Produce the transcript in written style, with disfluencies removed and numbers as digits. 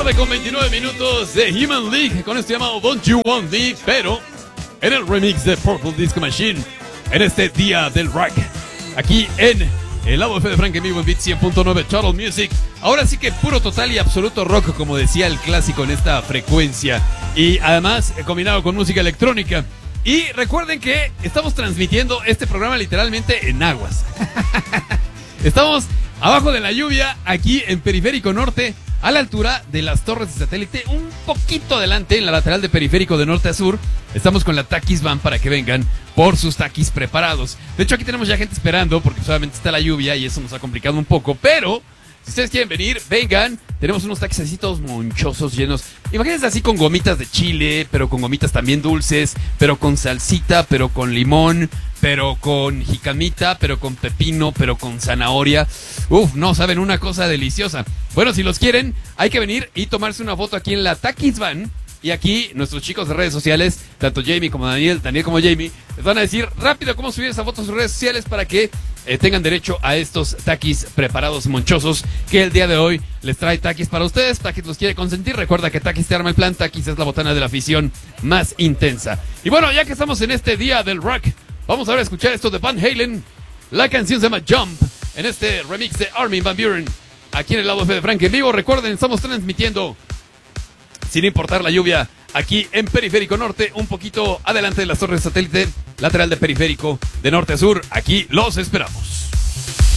9:29 de Human League con este llamado Don't You Want Me, pero en el remix de Purple Disco Machine en este día del rock, aquí en el lado F de Frank en vivo en Beat 100.9 Total Music. Ahora sí que puro, total y absoluto rock, como decía el clásico en esta frecuencia, y además combinado con música electrónica. Y recuerden que estamos transmitiendo este programa literalmente en aguas. Estamos abajo de la lluvia, aquí en Periférico Norte, a la altura de las torres de satélite, un poquito adelante en la lateral de Periférico de norte a sur. Estamos con la Takis Van para que vengan por sus taquis preparados. De hecho, aquí tenemos ya gente esperando porque solamente está la lluvia y eso nos ha complicado un poco, pero si ustedes quieren venir, vengan. Tenemos unos taquis así todos monchosos, llenos. Imagínense así con gomitas de chile, pero con gomitas también dulces, pero con salsita, pero con limón, pero con jicamita, pero con pepino, pero con zanahoria. Uf, no, saben, una cosa deliciosa. Bueno, si los quieren, hay que venir y tomarse una foto aquí en la Takis Van. Y aquí nuestros chicos de redes sociales, tanto Jamie como Daniel como Jamie, les van a decir rápido cómo subir esa foto a sus redes sociales para que tengan derecho a estos taquis preparados monchosos, que el día de hoy les trae taquis para ustedes. Taquis los quiere consentir. Recuerda que Taquis te arma el plan. Taquis es la botana de la afición más intensa. Y bueno, ya que estamos en este día del rock, vamos ahora a escuchar esto de Van Halen. La canción se llama Jump, en este remix de Armin van Buuren, aquí en el lado F de Frank en vivo. Recuerden, estamos transmitiendo sin importar la lluvia, aquí en Periférico Norte, un poquito adelante de las torres de satélite, lateral de Periférico, de norte a sur. Aquí los esperamos.